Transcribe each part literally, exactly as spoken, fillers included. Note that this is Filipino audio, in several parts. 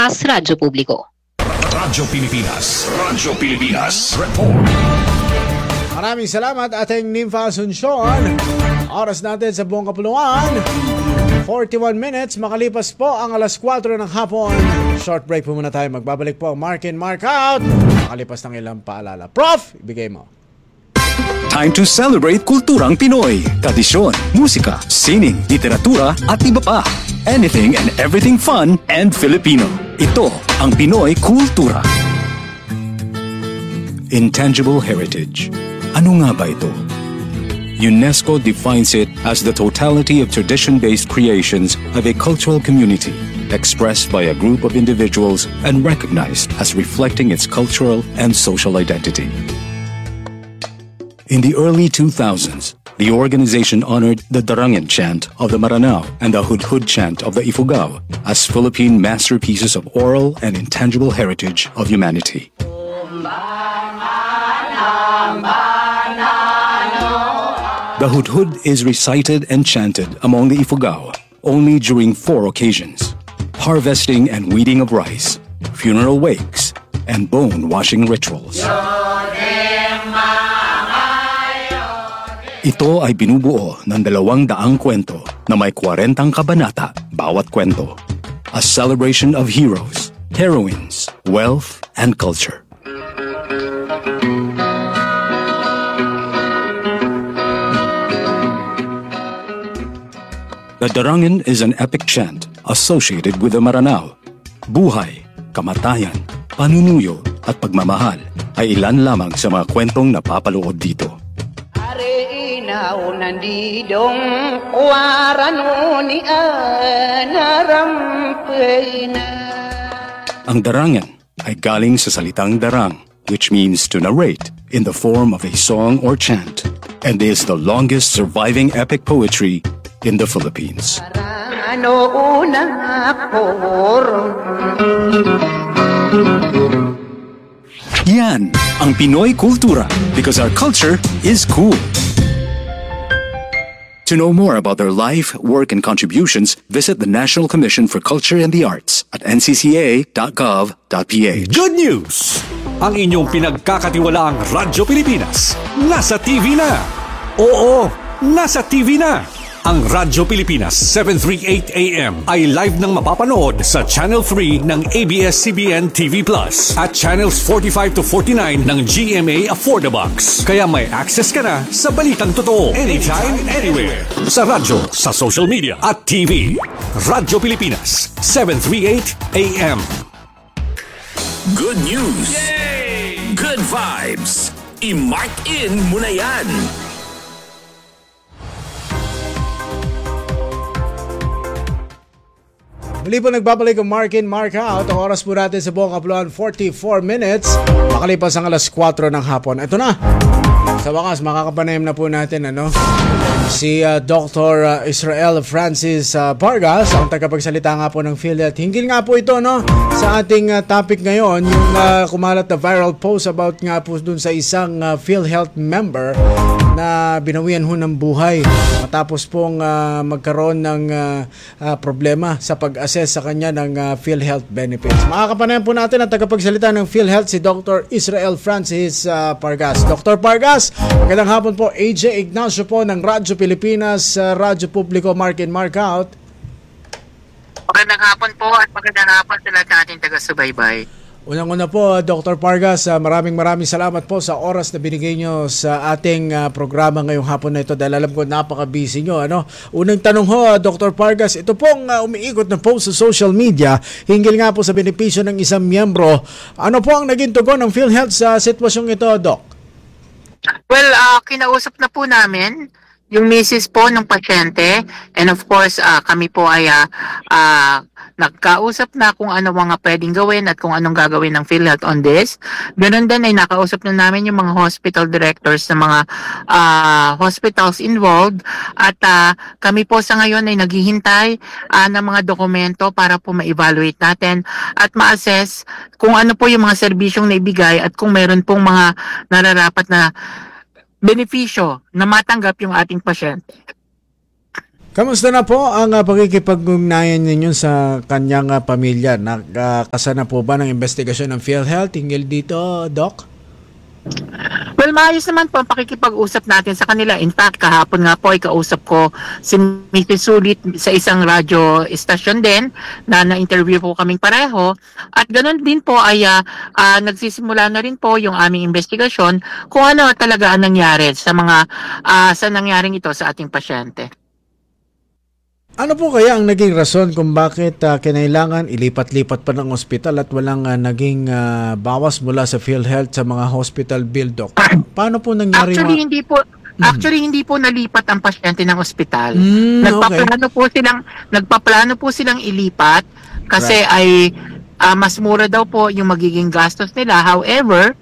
Pilipinas, Radyo Publiko. Radyo Pilipinas, Radyo Pilipinas, report. Maraming salamat ating Nympha Asuncion. Oras natin sa buong kapuluan, forty-one minutes, makalipas po ang alas kwatro ng hapon. Short break po muna tayo, magbabalik po ang Mark in, Mark out. Makalipas ng ilang paalala. Prof, ibigay mo. Time to celebrate kulturang Pinoy. Tradisyon, musika, sining, literatura at iba pa. Anything and everything fun and Filipino. Ito ang Pinoy Kultura. Intangible heritage. Ano nga ba ito? UNESCO defines it as the totality of tradition-based creations of a cultural community, expressed by a group of individuals and recognized as reflecting its cultural and social identity. In the early two thousands, the organization honored the Darangen chant of the Maranao and the Hudhud chant of the Ifugao as Philippine masterpieces of oral and intangible heritage of humanity. The Hudhud is recited and chanted among the Ifugao only during four occasions: harvesting and weeding of rice, funeral wakes, and bone-washing rituals. Ito ay binubuo ng dalawang daang kwento na may kwarentang kabanata bawat kwento. A celebration of heroes, heroines, wealth, and culture. The Darangen is an epic chant associated with the Maranao. Buhay, kamatayan, panunuyo, at pagmamahal ay ilan lamang sa mga kwentong napapaloob dito. Nandidong warano ni anarampena. Ang darangan ay galing sa salitang darang, which means to narrate in the form of a song or chant, and is the longest surviving epic poetry in the Philippines. Yan ang Pinoy Kultura, because our culture is cool. To know more about their life, work, and contributions, visit the National Commission for Culture and the Arts at n c c a dot gov dot p h. Good news! Ang inyong pinagkakatiwalaang Radyo Pilipinas, nasa T V na! Oo, nasa T V na! Ang Radyo Pilipinas seven thirty-eight A M ay live nang mapapanood sa Channel three ng A B S C B N T V Plus at Channels forty-five to forty-nine ng G M A Affordabox. Kaya may access ka na sa balitang totoo anytime, anywhere. Sa radyo, sa social media at T V. Radyo Pilipinas seven thirty-eight A M. Good news! Yay! Good vibes! I-mark in mo na yan! Muli po nagbabalik ang Mark in, Mark out. Ang oras po natin sa buong kapuluan, forty-four minutes. Makalipas ang alas kwatro ng hapon. Ito na. Sa wakas, makakapanayam na po natin ano, si uh, Doctor Uh, Israel Francis uh, Vargas, ang tagapagsalita nga po ng PhilHealth. Hinggil nga po ito no, sa ating uh, topic ngayon, yung uh, kumalat na viral post about nga po dun sa isang uh, PhilHealth member na binawian ho ng buhay matapos pong uh, magkaroon ng uh, uh, problema sa pag-assess sa kanya ng uh, PhilHealth benefits. Makakapanayam po natin ang tagapagsalita ng PhilHealth, si Doctor Israel Francis uh, Vargas. Doctor Vargas, magandang hapon po. A J Ignacio po ng Radyo Pilipinas, uh, Radyo Publiko, Mark in, Mark out. Magandang hapon po at magandang hapon sa lahat ng ating taga-subaybay. Unang-una po, Doctor Vargas, uh, maraming maraming salamat po sa oras na binigay nyo sa ating uh, programa ngayong hapon na ito dahil alam ko napaka-busy nyo. Ano? Unang tanong ho, uh, Doctor Vargas, ito pong uh, umiikot na post sa social media, hinggil nga po sa benepisyo ng isang miyembro. Ano po ang naging tugon ng PhilHealth sa sitwasyong ito, Doc? Well, uh, kinausap na po namin yung misis po ng pasyente, and of course uh, kami po ay uh, uh, nagkausap na kung ano mga pwedeng gawin at kung anong gagawin ng PhilHealth on this. Ganun din ay nakausap na namin yung mga hospital directors ng mga uh, hospitals involved, at uh, kami po sa ngayon ay naghihintay uh, ng mga dokumento para po ma-evaluate natin at ma-assess kung ano po yung mga serbisyong naibigay at kung meron pong mga nararapat na benepisyo na matanggap yung ating pasyente. Kamusta na po ang uh, pagkikipag-ugnayan ninyo sa kanyang uh, pamilya? Nakakasa na po ba ng investigasyon ng PhilHealth hinggil dito, Doc? Well, maayos naman po ang pakikipag-usap natin sa kanila. In fact, kahapon nga po ay kausap ko si Missus Sulit sa isang radyo station din na na-interview po kaming pareho. At ganun din po ay uh, uh, nagsisimula na rin po yung aming investigasyon kung ano talaga ang nangyari sa mga uh, sa nangyaring ito sa ating pasyente. Ano po kaya ang naging rason kung bakit uh, kinailangan ilipat-lipat pa ng ospital at walang uh, naging uh, bawas mula sa PhilHealth sa mga hospital bill, Doc? Paano po nangyari? Actually, ma- hindi po Actually, mm. hindi po nalipat ang pasyente ng ospital. Mm, nagpaplano okay. po silang nagpaplano po silang ilipat kasi right. ay uh, mas mura daw po yung magiging gastos nila. However,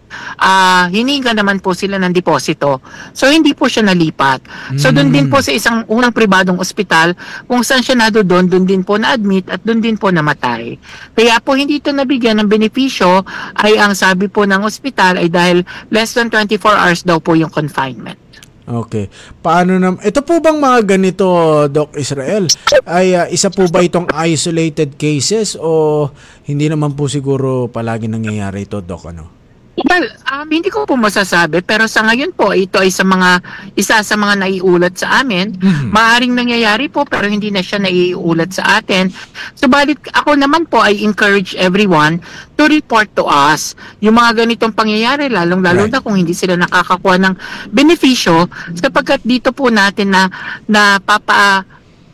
uh, hininga naman po sila ng deposito. So, hindi po siya nalipat. So, doon din po sa isang unang pribadong ospital, kung saan siya nado doon, doon din po na-admit at doon din po namatay. Kaya po, hindi ito nabigyan ng benepisyo ay ang sabi po ng ospital ay dahil less than twenty-four hours daw po yung confinement. Okay. Paano na ito po bang mga ganito, Doc Israel? Ay uh, isa po ba itong isolated cases o hindi naman po siguro palagi nangyayari ito, Doc? Ano? Well, um, hindi ko po masasabi pero sa ngayon po ito ay sa mga isa sa mga naiulat sa amin. Mm-hmm. Maaaring nangyayari po pero hindi na siya naiulat sa atin. Subalit ako naman po ay encourage everyone to report to us yung mga ganitong pangyayari lalong-lalo right. na kung hindi sila nakakakuha ng benepisyo sapagkat dito po natin na na papa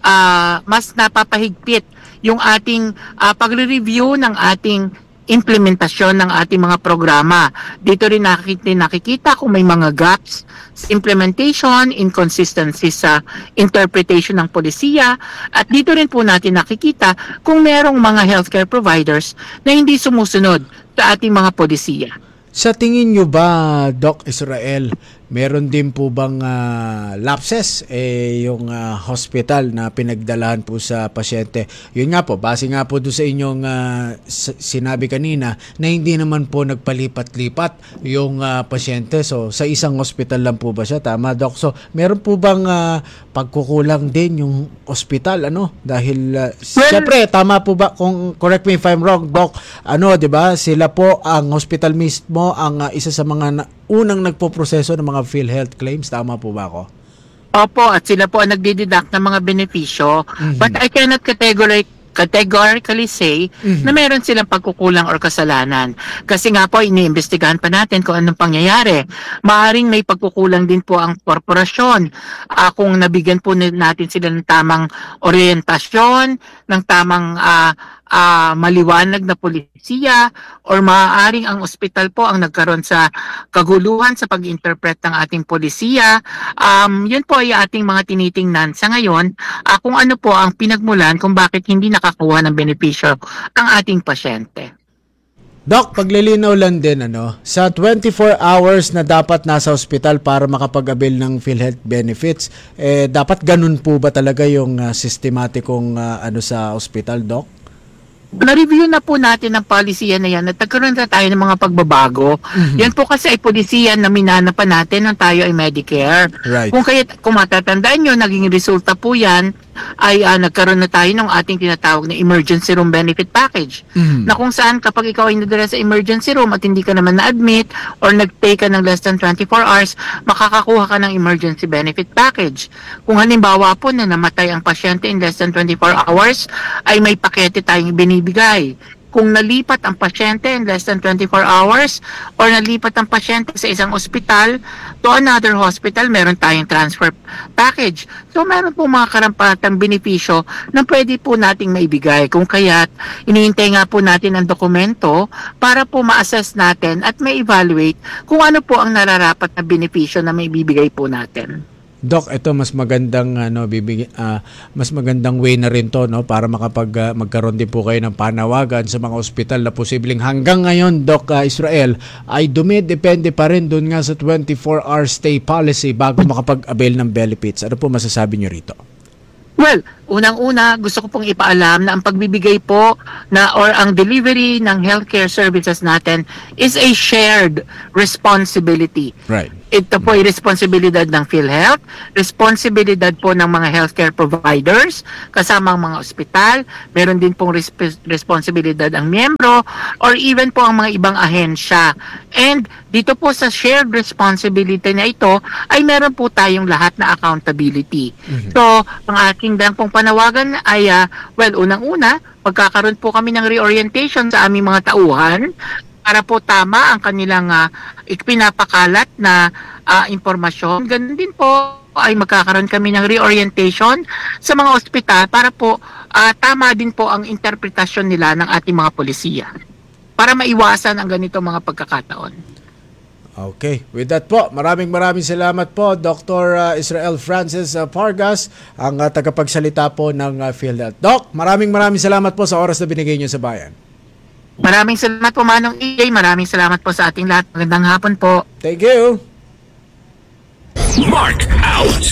uh, mas napapahigpit yung ating uh, pagre-review ng ating implementasyon ng ating mga programa. Dito rin nakikita, nakikita kung may mga gaps sa implementation, inconsistencies sa interpretation ng polisiya, at dito rin po natin nakikita kung merong mga healthcare providers na hindi sumusunod sa ating mga polisiya. Sa tingin nyo ba, Doc Israel, meron din po bang uh, lapses eh, yung uh, hospital na pinagdalahan po sa pasyente? Yun nga po, base nga po doon sa inyong uh, sinabi kanina na hindi naman po nagpalipat-lipat yung uh, pasyente. So, sa isang hospital lang po ba siya? Tama, Doc? So, meron po bang uh, pagkukulang din yung hospital? Ano? Dahil, uh, well, syempre, tama po ba? Kung, correct me if I'm wrong, Doc. Ano, di ba? Sila po, ang hospital mismo, ang uh, isa sa mga na- unang nagpo-proseso ng mga PhilHealth claims. Tama po ba ako? Opo, at sila po ang nagdideduct ng mga benepisyo. Mm-hmm. But I cannot categorize categorically say mm-hmm. na meron silang pagkukulang or kasalanan. Kasi nga po, iniimbestigahan pa natin kung anong pangyayari. Maaring may pagkukulang din po ang korporasyon. Uh, kung nabigyan po natin sila ng tamang orientasyon, ng tamang uh, uh, maliwanag na polisiya, or maaaring ang ospital po ang nagkaroon sa kaguluhan sa pag-interpret ng ating polisiya. Um, yun po ay ating mga tinitingnan sa ngayon uh, kung ano po ang pinagmulan kung bakit hindi nakakuha ng benepisyo ang ating pasyente. Doc, paglilinaw lang din, ano, sa twenty-four hours na dapat nasa ospital para makapag-avail ng PhilHealth benefits, eh, dapat ganun po ba talaga yung uh, systematikong uh, ano sa ospital, Doc? Na-review na po natin ang polisiya na yan at nagkaroon na tayo ng mga pagbabago. Mm-hmm. Yan po kasi ay polisiya na minana pa natin nang tayo ay Medicare. Right. Kung kaya, kung matatandaan nyo, naging resulta po yan ay uh, nagkaroon na tayo ng ating tinatawag na emergency room benefit package. Mm-hmm. Na kung saan kapag ikaw ay nadala sa emergency room at hindi ka naman na-admit or nag-take ka ng less than twenty-four hours, makakakuha ka ng emergency benefit package. Kung halimbawa po na namatay ang pasyente in less than twenty-four hours, ay may pakete tayong binibigay. Kung nalipat ang pasyente in less than twenty-four hours or nalipat ang pasyente sa isang ospital to another hospital, meron tayong transfer package. So, meron po mga karampatang benepisyo na pwede po nating maibigay. Kung kaya't, inihintay nga po natin ang dokumento para po ma-assess natin at ma-evaluate kung ano po ang nararapat na benepisyo na maibibigay po natin. Doc, ito mas magandang ano bibig uh, mas magandang way na rin to, no, para makapag uh, magkaroon din po kayo ng panawagan sa mga ospital na posibleng hanggang ngayon, Doc uh, Israel, ay dumidepende pa rin doon nga sa twenty-four hour stay policy bago makapag-avail ng benefits. Ano po masasabi niyo rito? Well, unang-una, gusto ko pong ipaalam na ang pagbibigay po na or ang delivery ng healthcare services natin is a shared responsibility. Right. Ito po ay responsibilidad ng PhilHealth, responsibilidad po ng mga healthcare providers, kasama ang mga ospital, meron din pong resp- responsibilidad ang miyembro, or even po ang mga ibang ahensya. And dito po sa shared responsibility na ito, ay meron po tayong lahat na accountability. Mm-hmm. So, ang aking lang pong panawagan ay, uh, well, unang-una, pagkakaroon po kami ng reorientation sa aming mga tauhan, para po tama ang kanilang uh, ipinapakalat na uh, impormasyon. Ganun din po ay magkakaroon kami ng reorientation sa mga ospital para po uh, tama din po ang interpretasyon nila ng ating mga polisiya para maiwasan ang ganitong mga pagkakataon. Okay. With that po, maraming maraming salamat po, Doctor Uh, Israel Francis uh, Pargas, ang uh, tagapagsalita po ng uh, PhilHealth. Doc, maraming maraming salamat po sa oras na binigay niyo sa bayan. Maraming salamat po, Manong E J. Maraming salamat po sa ating lahat. Magandang hapon po. Thank you. Mark out.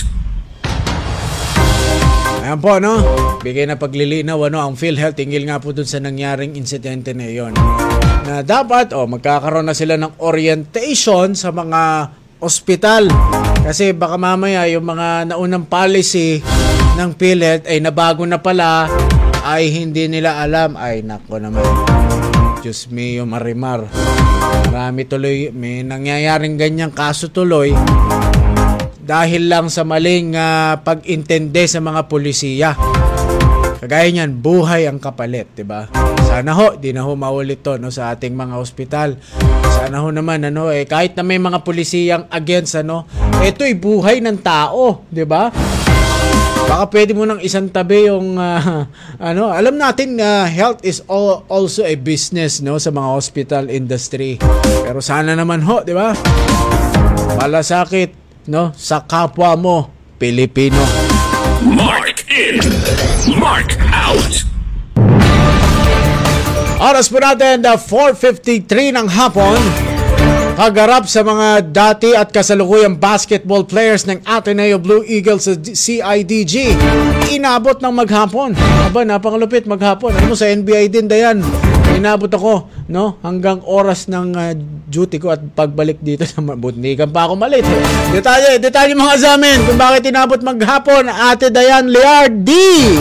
Ayan po, no? Bigay na paglilinaw, ano, ang PhilHealth tingil nga po dun sa nangyaring insidente na yon. Na dapat, oh, magkakaroon na sila ng orientation sa mga ospital. Kasi baka mamaya yung mga naunang policy ng PhilHealth ay nabago na pala, ay hindi nila alam. Ay, nako naman. Diyos mio, marimar. Marami tuloy, may nangyayaring ganyang kaso tuloy dahil lang sa maling uh, pag-intende sa mga pulisiya. Kagaya niyan, buhay ang kapalit, di ba? Sana ho, di na ho maulit to, no, sa ating mga ospital. Sana ho naman, ano, eh, kahit na may mga pulisiyang against, ano, ito'y buhay ng tao, di ba? Baka pwede mo nang isang tabi yung uh, ano, alam natin uh, health is all, also a business, no, sa mga hospital industry. Pero sana naman ho, di ba? Malasakit, no, sa kapwa mo Pilipino. Mark in, Mark out. Oras po natin na four fifty-three ng hapon. Kagarap sa mga dati at kasalukuyang basketball players ng Ateneo Blue Eagles sa C I D G. Inabot ng maghapon. Aba, napakalupit maghapon. Ano mo, sa N B A din, Dayan. Inabot ako, no, hanggang oras ng uh, duty ko at pagbalik dito sa Buntikan pa ako malit. Eh. Detalye, detalye mga asamin kung bakit inabot maghapon, Ate Dayan Liard D.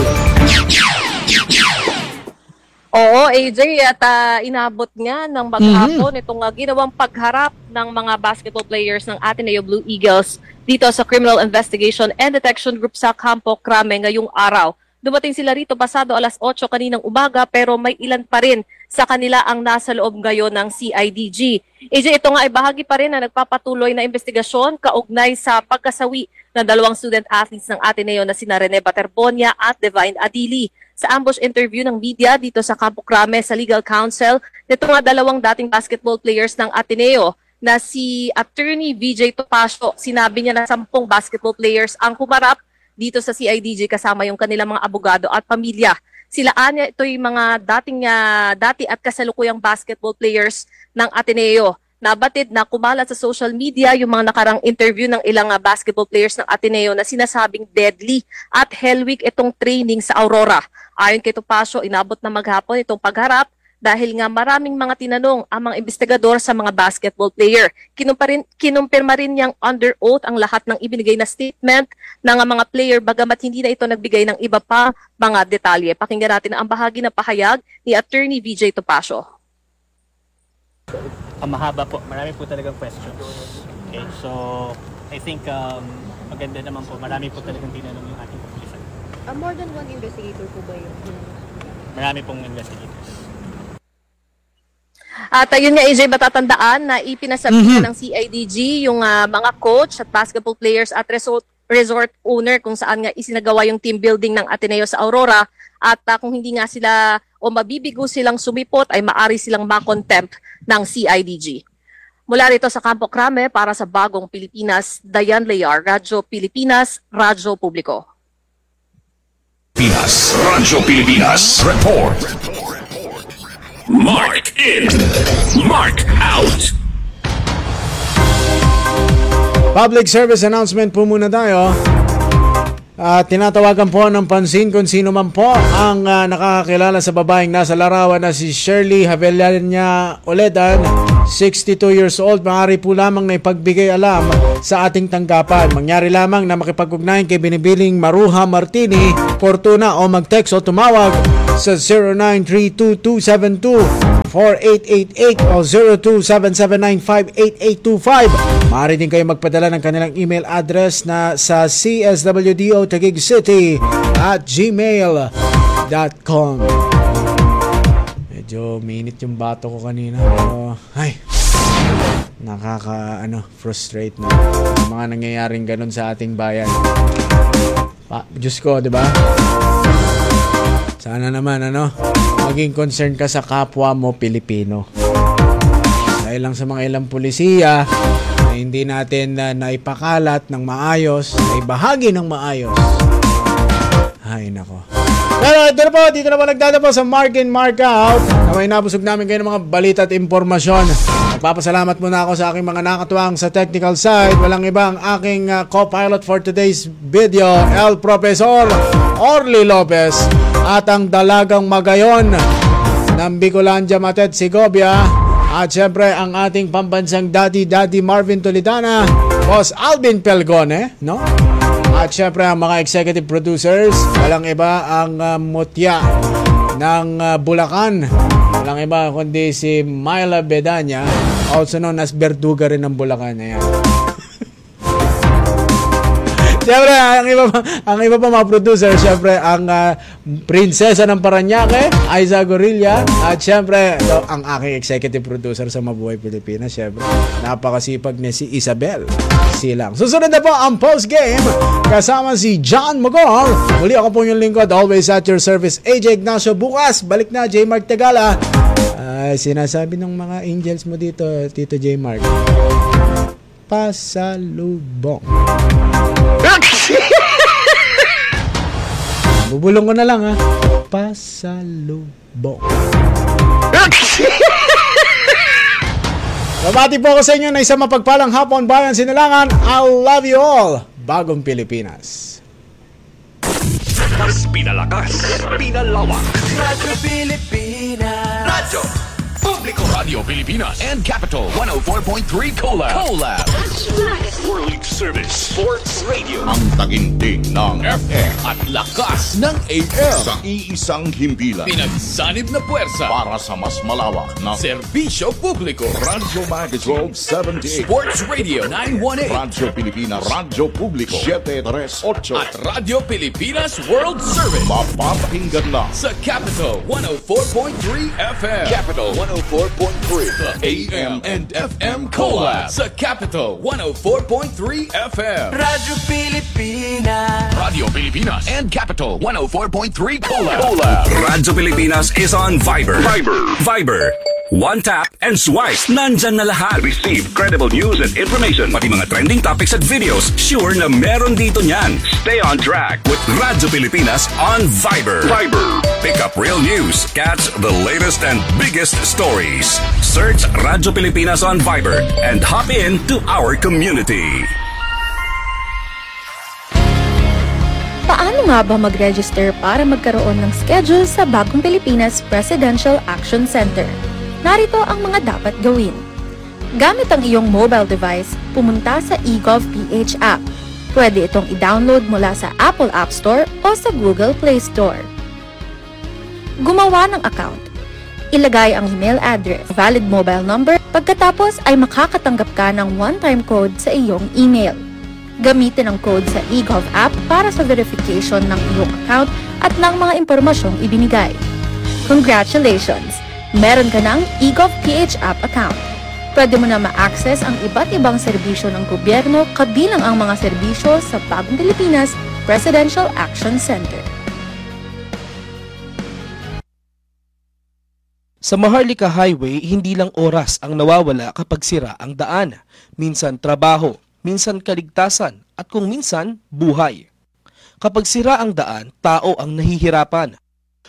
Oo, A J, at uh, inabot nga ng maghapon mm-hmm. itong uh, ginawang pagharap ng mga basketball players ng Ateneo Blue Eagles dito sa Criminal Investigation and Detection Group sa Campo Crame ngayong araw. Dumating sila rito pasado alas otso kaninang umaga pero may ilan pa rin sa kanila ang nasa loob ngayon ng C I D G. A J, ito nga ay bahagi pa rin na nagpapatuloy na investigasyon kaugnay sa pagkasawi ng dalawang student athletes ng Ateneo na sina Rene Baterbonia at Divine Adili. Sa ambush interview ng media dito sa Campo Crame sa Legal Counsel, nito nga dalawang dating basketball players ng Ateneo na si Attorney V J Topacio, sinabi niya na sampung basketball players ang humarap dito sa C I D G kasama yung kanilang mga abogado at pamilya. Sila anya, ito yung mga dating, uh, dati at kasalukuyang basketball players ng Ateneo. Nabatid na kumalat sa social media yung mga nakarang interview ng ilang uh, basketball players ng Ateneo na sinasabing deadly at hell week itong training sa Aurora. Ayon kay Topacio, inabot na maghapon itong pagharap dahil nga maraming mga tinanong ang mga investigador sa mga basketball player. Kinumparin, kinumpirma rin niyang under oath ang lahat ng ibinigay na statement ng mga player bagamat hindi na ito nagbigay ng iba pa mga detalye. Pakinggan natin ang bahagi ng pahayag ni Attorney V J Topacio. Ang mahaba po, marami po talagang questions. Okay, so I think um, maganda naman po, marami po talagang tinanong yung ating kapulisan. Uh, more than one investigator po ba yun? Marami pong investigators. At ayun nga, A J, matatandaan na ipinasabi mm-hmm. ng C I D G yung uh, mga coach at basketball players at resort, resort owner kung saan nga isinagawa yung team building ng Ateneo sa Aurora. At uh, kung hindi nga sila o mabibigo silang sumipot ay maari silang makontempt ng C I D G. Mula rito sa Campo Crame para sa Bagong Pilipinas, Dayan Layar, Radyo Pilipinas, Radyo Publiko. Pilipinas, Radyo Pilipinas, report. Mark in, Mark out. Public service announcement po muna tayo. Uh, tinatawagan po ng pansin kung sino man po ang uh, nakakakilala sa babaeng nasa larawan na si Shirley Javellania Oledan, sixty-two years old. Maaari po lamang na ipagbigay alam sa ating tanggapan. Mangyari lamang na makipag-ugnayan kay Binibining Maruha Martini Fortuna o mag-text o tumawag sa zero nine three two two seven two four eight eight eight o zero two seven seven nine five eight eight two five. Maaari din kayo magpadala ng kanilang email address na sa c s w d o taguig city at gmail dot com. Medyo minit yung bato ko kanina. Pero, ay, nakaka, ano, frustrate na. Yung mga nangyayaring ganun sa ating bayan. Pa, Diyos ko, di ba? Sana naman, ano, maging concern ka sa kapwa mo Pilipino. Dahil lang sa mga ilang pulisiya na hindi natin na naipakalat ng maayos, naibahagi ng maayos. Ay, nako. Pero ito na po, dito na po nagdadapa sa Mark in Mark Out na may nabusog namin kayo ng mga balita at impormasyon. Nagpapasalamat muna ako sa aking mga nakatuwang sa technical side. Walang ibang aking uh, co-pilot for today's video, El Profesor Orly Lopez, at ang dalagang magayon ng Bicolandia Matet Segovia, at syempre ang ating pambansang daddy daddy Marvin Toledana, Boss Alvin Pelgone, no? At syempre ang mga executive producers, walang iba ang uh, mutya ng uh, Bulacan, walang iba kundi si Myla Bedanya, also known as Berduga rin ng Bulacan. Ayan. Siyempre, ang iba pa, ang iba pa mga producer, siyempre, ang uh, prinsesa ng Paranaque, Aiza Gorilla, at siyempre, ito, ang aking executive producer sa Mabuhay Pilipinas, siyempre, napakasipag niya si Isabel Silang. Susunod na po ang post-game, kasama si John Mogol. Muli ako po yung lingkod, always at your service, A J Ignacio. Bukas, balik na, J. Mark Tagala. Uh, sinasabi ng mga angels mo dito, Tito J. Mark, pasalubong. Bubulong ko na lang, ha. Pasalubong. Babati po ako sa inyo na isang mapagpalang hapon, bayan, Sinilangan. I love you all. Bagong Pilipinas. Mas pinalakas, pinalawak. Radyo Pilipinas. Radyo Publiko. Radio Pilipinas and Capital one oh four point three Collab. Collab. World Service Sports Radio. Ang taginting ng F M at lakas ng A M. sa iisang himpilan Pinagsanib na puwersa para sa mas malawak na serbisyo publiko. Radyo Magazine twelve seventy-eight, Sports Radio nine eighteen Radyo Pilipinas, Radyo Publiko seven thirty-eight, at Radio Pilipinas World Service mapapakinggan na sa Capital one oh four point three F M. Capital one oh four point three. The A M and F M Collab sa Capital one oh four point three F M. Radyo Pilipinas. Radio Pilipinas and Capital one oh four point three Collab. Collab. Radyo Pilipinas is on Viber. Viber. Viber. One tap and swipe. Nandyan na lahat. Receive credible news and information. Pati mga trending topics at videos, sure na meron dito niyan. Stay on track With Radyo Pilipinas on Viber. Viber. Pick up real news. Catch the latest and biggest stories. Search Radyo Pilipinas on Viber and hop in to our community. Paano nga ba mag-register para magkaroon ng schedule sa Bagong Pilipinas Presidential Action Center? Narito ang mga dapat gawin. Gamit ang iyong mobile device, pumunta sa eGovPH app. Pwede itong i-download mula sa Apple App Store o sa Google Play Store. Gumawa ng account. Ilagay ang email address, valid mobile number, pagkatapos ay makakatanggap ka ng one-time code sa iyong email. Gamitin ang code sa eGov app para sa verification ng iyong account at ng mga impormasyong ibinigay. Congratulations! Meron ka ng eGovPH app account. Pwede mo na ma-access ang iba't ibang serbisyo ng gobyerno kabilang ang mga serbisyo sa Bagong Pilipinas Presidential Action Center. Sa Maharlika Highway, hindi lang oras ang nawawala kapag sira ang daan. Minsan trabaho, minsan kaligtasan, at kung minsan, buhay. Kapag sira ang daan, tao ang nahihirapan.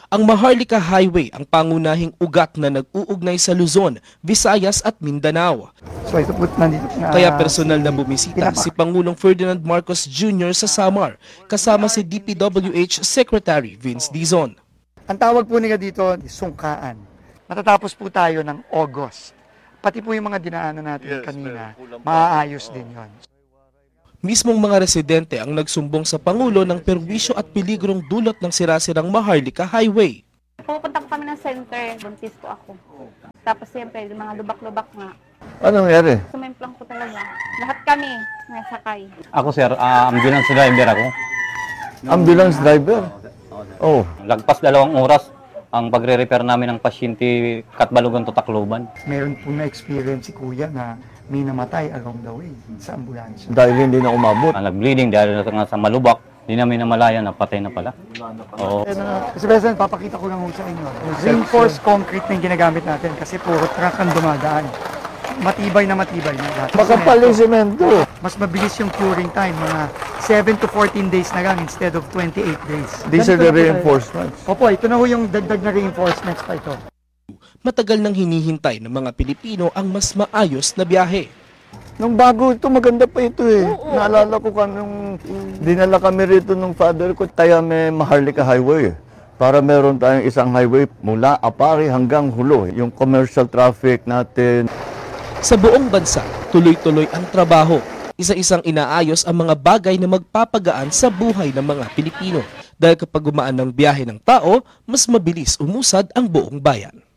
Ang Maharlika Highway ang pangunahing ugat na nag-uugnay sa Luzon, Visayas at Mindanao. So ito po nandito na. Kaya personal na bumisita si Pangulong Ferdinand Marcos Junior sa Samar kasama si D P W H Secretary Vince Dizon. Ang tawag po nila dito, sungkaan. Matatapos po tayo ng August. Pati po yung mga dinaanan natin yes, kanina, maaayos din yon. Mismong mga residente ang nagsumbong sa Pangulo ng perwisyo at peligrong dulot ng sirasirang Maharlika Highway. Pupunta po kami ng center, buntis po ako. Tapos siyempre, mga lubak-lubak nga. Anong nangyari? Sumemplang po talaga. Lahat kami nasakay. Ako sir, uh, ambulance driver ako. Ambulance driver? Oh. Lagpas dalawang oras ang pagre-repair namin ng pasyente Katbalogan to Tacloban. Meron po na-experience si Kuya na may namatay along the way sa ambulansya. Dahil hindi na umabot. Ang nag-bleeding dahil sa malubak, hindi namin namalayan na patay na pala. Oo. Kasi President, papakita ko lang sa inyo. Reinforced concrete na yung ginagamit natin kasi puro truck ang dumadaan. Matibay na matibay na lahat. Makapal yung semento. Mas mabilis yung curing time, mga seven to fourteen days na lang instead of twenty-eight days. These are the reinforcements. Opo, ito na ho yung dagdag na reinforcements pa ito. Matagal nang hinihintay ng mga Pilipino ang mas maayos na biyahe. Nung bago ito, maganda pa ito eh. Oo, naalala ko ka nung dinala kami rito nung father ko, tayo may Maharlika Highway. Para meron tayong isang highway mula Apari hanggang Hulo. Yung commercial traffic natin. Sa buong bansa, tuloy-tuloy ang trabaho. Isa-isang inaayos ang mga bagay na magpapagaan sa buhay ng mga Pilipino. Dahil kapag gumaan ng biyahe ng tao, mas mabilis umusad ang buong bayan.